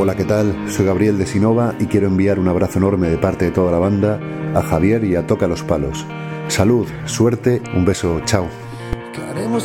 Hola, ¿qué tal? Soy Gabriel de Sinova y quiero enviar un abrazo enorme de parte de toda la banda a Javier y a Toca los Palos. Salud, suerte, un beso, chao.